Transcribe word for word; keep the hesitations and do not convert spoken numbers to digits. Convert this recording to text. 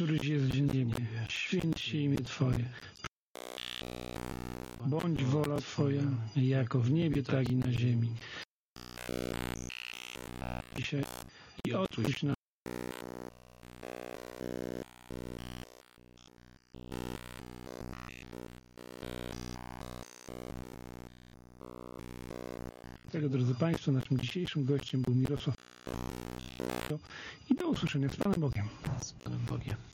któryś jest w niebie, święć się imię Twoje. Bądź wola Twoja, jako w niebie, tak i na ziemi. Dzisiaj i odpuść nam tego, drodzy Państwo, naszym dzisiejszym gościem był Mirosław i do usłyszenia z Panem Bogiem. Z Panem Bogiem.